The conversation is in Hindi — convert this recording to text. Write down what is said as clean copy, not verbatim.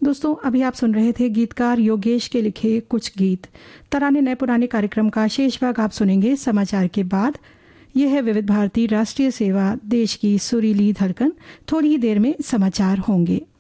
दोस्तों, अभी आप सुन रहे थे गीतकार योगेश के लिखे कुछ गीत। तराने नए पुराने कार्यक्रम का शेष भाग आप सुनेंगे समाचार के बाद। यह है विविध भारती राष्ट्रीय सेवा, देश की सुरीली धड़कन। थोड़ी ही देर में समाचार होंगे।